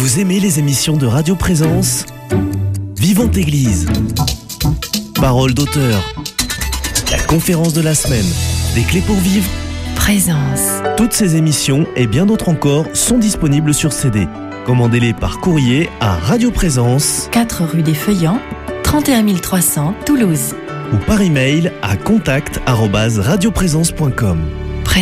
Vous aimez les émissions de Radio Présence ? Vivante Église, Parole d'auteur, la conférence de la semaine, des clés pour vivre, Présence. Toutes ces émissions et bien d'autres encore sont disponibles sur CD. Commandez-les par courrier à Radio Présence, 4 rue des Feuillants, 31 300 Toulouse. ou par email à contact@radioprésence.com.